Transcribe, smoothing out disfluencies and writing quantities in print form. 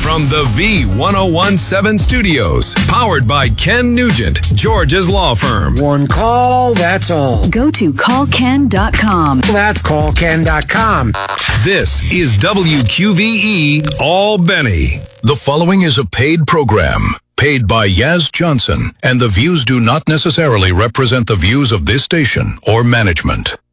from the V1017 studios, powered by Ken Nugent, George's law firm. One call, that's all. Go to callken.com. That's callken.com. This is WQVE Albany. The following is a paid program. Paid by Yaz Johnson, and the views do not necessarily represent the views of this station or management.